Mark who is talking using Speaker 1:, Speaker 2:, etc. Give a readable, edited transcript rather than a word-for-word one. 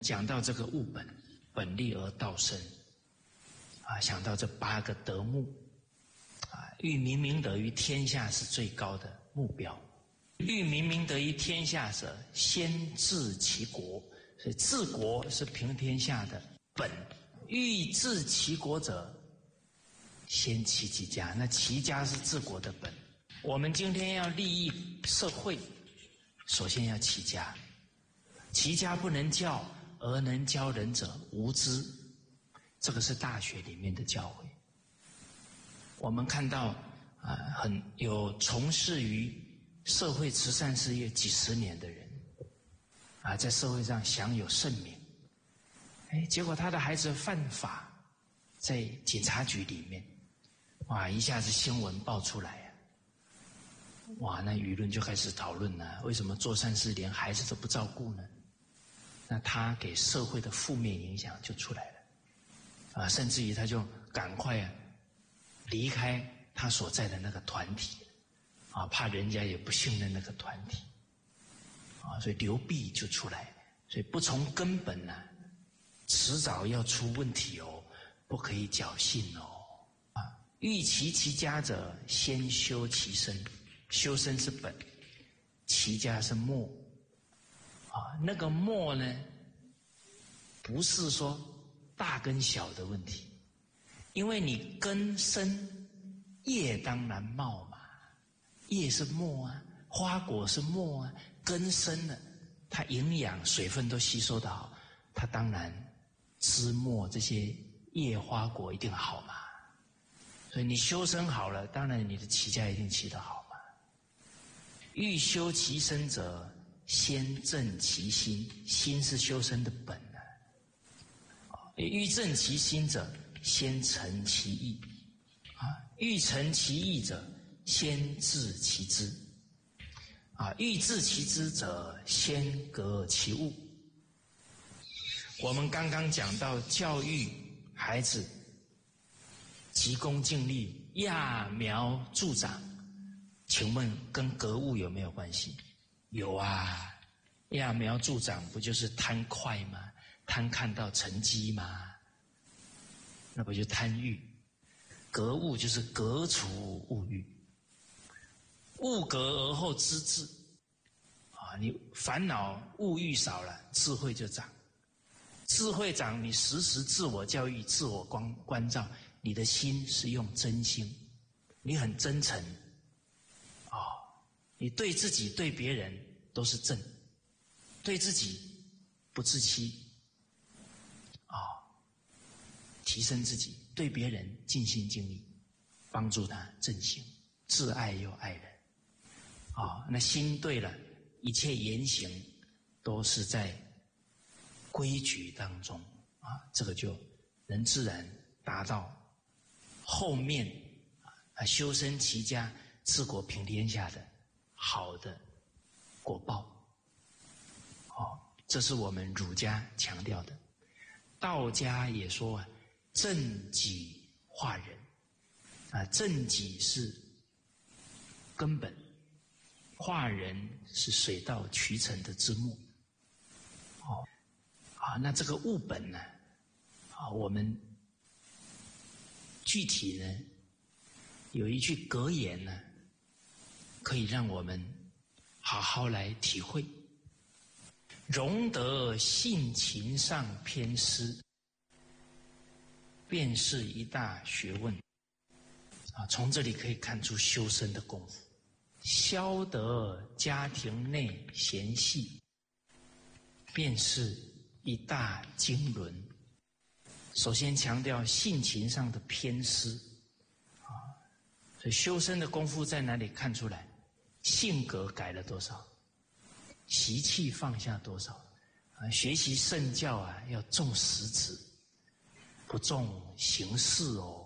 Speaker 1: 讲到这个物本，本立而道生想到这8个德目欲明明德于天下是最高的目标。欲明明德于天下者，先治其国。所以治国是平天下的本。欲治其国者，先齐其家。那齐家是治国的本。我们今天要利益社会，首先要齐家。齐家不能教，而能教人者无知。这个是大学里面的教诲。我们看到很有从事于社会慈善事业几十年的人在社会上享有盛名，结果他的孩子犯法，在警察局里面，一下子新闻爆出来那舆论就开始讨论了，为什么做善事连孩子都不照顾呢？那他给社会的负面影响就出来了甚至于他就赶快离开他所在的那个团体怕人家也不信任那个团体所以流弊就出来。所以不从根本迟早要出问题不可以侥幸欲齐其家者，先修其身。修身是本，齐家是末那个末呢，不是说大跟小的问题，因为你根深，叶当然茂嘛，叶是末花果是末根深了，它营养水分都吸收得好，它当然枝末这些叶花果一定好嘛。所以你修身好了，当然你的齐家一定齐得好嘛。欲修其身者，先正其心。心是修身的本欲正其心者，先诚其意欲诚其意者，先治其知欲治其知者，先革其物。我们刚刚讲到教育孩子急功近利，揠苗助长，请问跟格物有没有关系？有揠苗助长不就是贪快吗？贪看到成绩吗？那不就贪欲？格物就是革除物欲，物革而后知至你烦恼物欲少了，智慧就长。智慧长，你时时自我教育，自我关照，你的心是用真心，你很真诚你对自己对别人都是正，对自己不自欺提升自己，对别人尽心尽力，帮助他正行，自爱又爱人那心对了，一切言行都是在规矩当中这个就能自然达到后面修身齐家治国平天下的好的果报这是我们儒家强调的。道家也说正己化人正己是根本，化人是水到渠成的之末那这个物本呢我们具体呢有一句格言呢可以让我们好好来体会。容得性情上偏失，便是一大学问从这里可以看出修身的功夫。消得家庭内嫌隙，便是一大经纶。首先强调性情上的偏失所以修身的功夫在哪里看出来？性格改了多少，习气放下多少学习圣教要重实质，不重形式